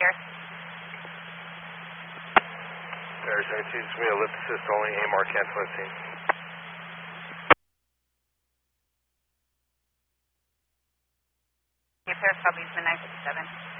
Paris. Paris 17, it's me, a lift assist only, AMR cancel at scene. Paris, copy, it's midnight 57.